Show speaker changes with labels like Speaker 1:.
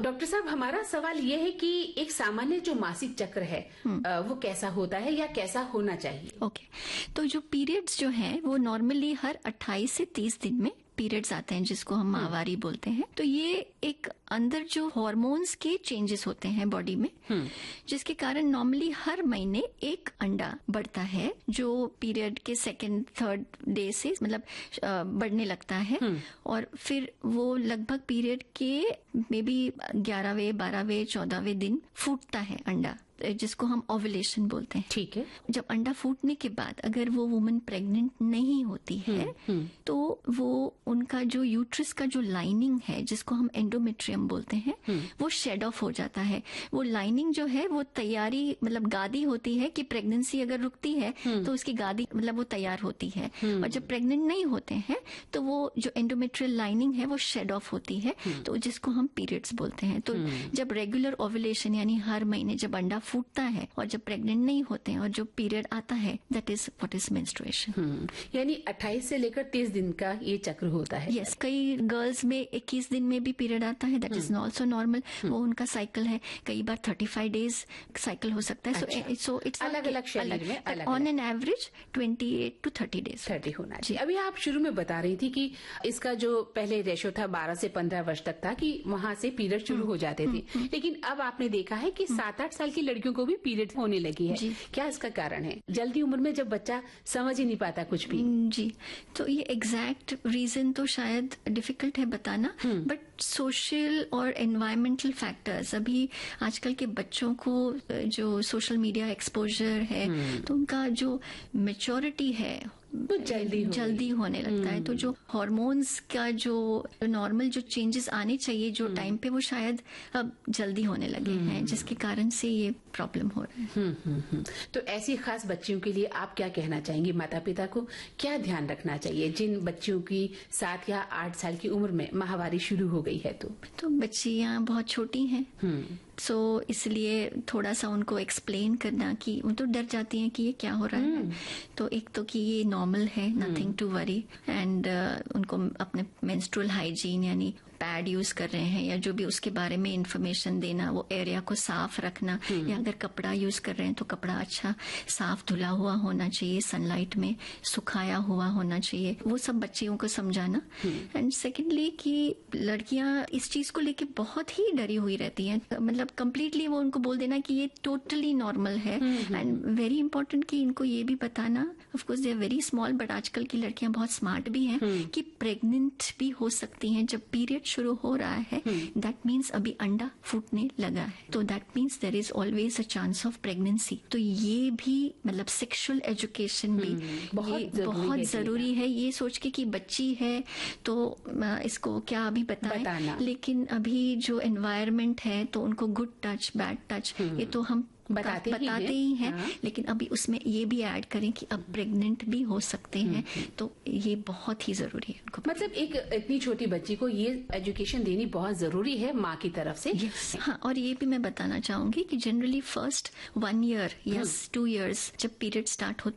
Speaker 1: Doctor साहब, हमारा सवाल ये है कि एक सामान्य जो मासिक चक्र है वो कैसा होता है या कैसा होना चाहिए?
Speaker 2: ओके, तो जो पीरियड्स जो हैं वो नॉर्मली हर 28 से 30 दिन में पीरियड्स आते हैं, जिसको हम माहवारी बोलते हैं। तो ये एक अंदर जो हार्मोन्स के चेंजेस होते हैं बॉडी में, जिसके कारण नॉर्मली हर महीने एक अंडा बढ़ता है, जो पीरियड के सेकंड थर्ड डे से मतलब बढ़ने लगता है, और फिर वो लगभग पीरियड के मे बी 11वें 12वें 14वें दिन फूटता है अंडा, जिसको हम ओव्यूलेशन बोलते हैं।
Speaker 1: ठीक है।
Speaker 2: जब अंडा फूटने के बाद अगर वो वुमन प्रेग्नेंट नहीं होती है तो वो उनका जो यूट्रस का जो लाइनिंग है, जिसको हम एंडोमेट्रियम बोलते हैं, वो शेड ऑफ हो जाता है। वो लाइनिंग जो है वो तैयारी मतलब गादी होती है कि प्रेगनेंसी अगर रुकती है तो उसकी गादी मतलब वो तैयार होती है, और जब प्रेग्नेंट नहीं होते हैं तो वो जो एंडोमेट्रियल लाइनिंग है वो शेड ऑफ होती है, तो जिसको हम पीरियड्स बोलते हैं। तो जब रेगुलर ओव्यूलेशन यानी हर महीने जब अंडा फूटता है और जब प्रेग्नेंट नहीं होते हैं और जो पीरियड आता है, that is what is menstruation.
Speaker 1: यानी 28 से लेकर 30 दिन का ये चक्र होता है।
Speaker 2: यस, कई गर्ल्स में 21 दिन में भी पीरियड आता है, दैट इज ऑल्सो नॉर्मल, वो उनका साइकिल है। कई बार 35 डेज साइकिल हो सकता है। सो इट्स
Speaker 1: अलग अलग शरीर में अलग,
Speaker 2: on an average 28 to 30 days
Speaker 1: 30 होना चाहिए। अभी आप शुरू में बता रही थी कि इसका जो पहले रेशो था 12 से 15 वर्ष तक था कि वहां से पीरियड शुरू हो जाते थे, लेकिन अब आपने देखा है कि 7-8 साल की लड़कियों को भी पीरियड होने लगी है। क्या इसका कारण है? जल्दी उम्र में जब बच्चा समझ ही नहीं पाता कुछ भी।
Speaker 2: जी, तो ये एग्जैक्ट रीजन तो शायद डिफिकल्ट है बताना, बट सोशल और एनवायरमेंटल फैक्टर्स, अभी आजकल के बच्चों को जो सोशल मीडिया एक्सपोजर है तो उनका जो मैच्योरिटी है
Speaker 1: तो जल्दी
Speaker 2: होने लगता है। तो जो हार्मोन्स का जो नॉर्मल जो चेंजेस आने चाहिए जो टाइम पे, वो शायद अब जल्दी होने लगे हैं, जिसके कारण से ये प्रॉब्लम हो रहा है।
Speaker 1: तो ऐसी खास बच्चियों के लिए आप क्या कहना चाहेंगे? माता पिता को क्या ध्यान रखना चाहिए जिन बच्चियों की 7 या 8 साल की उम्र में माहवारी शुरू हो गई है? तो
Speaker 2: बच्चियां बहुत छोटी हैं, सो इसलिए थोड़ा सा उनको एक्सप्लेन करना कि वो तो डर जाती हैं कि ये क्या हो रहा है। तो एक तो कि ये नॉर्मल है, नथिंग टू वरी, एंड उनको अपने मेंस्ट्रुअल हाइजीन यानी पैड यूज कर रहे हैं या जो भी उसके बारे में इंफॉर्मेशन देना, वो एरिया को साफ रखना, या अगर कपड़ा यूज कर रहे हैं तो कपड़ा अच्छा साफ धुला हुआ होना चाहिए, सनलाइट में सुखाया हुआ होना चाहिए, वो सब बच्चियों को समझाना। एंड सेकेंडली कि लड़कियां इस चीज को लेके बहुत ही डरी हुई रहती हैं, मतलब कंप्लीटली वो उनको बोल देना कि ये टोटली नॉर्मल है। एंड वेरी इंपॉर्टेंट कि इनको ये भी बताना, of course they are very small, but आजकल की लड़कियां बहुत स्मार्ट भी हैं, कि प्रेग्नेंट भी हो सकती हैं जब पीरियड शुरू हो रहा है। दैट मीन्स अभी अंडा फूटने लगा है, तो that means there is always a chance of pregnancy. तो ये भी मतलब सेक्सुअल एजुकेशन भी बहुत जरूरी है। ये सोच के कि बच्ची है तो इसको क्या अभी बताएं, लेकिन अभी जो एनवायरनमेंट है तो उनको गुड टच बैड टच ये तो हम बताते ही हैं। हाँ। लेकिन अभी उसमें ये भी ऐड करें कि अब प्रेग्नेंट भी हो सकते हैं, तो ये बहुत ही जरूरी है उनको।
Speaker 1: मतलब एक इतनी छोटी बच्ची को ये एजुकेशन देनी बहुत जरूरी है माँ की तरफ से।
Speaker 2: हाँ, और ये भी मैं बताना चाहूंगी कि जनरली फर्स्ट 1 year या 2 years जब पीरियड स्टार्ट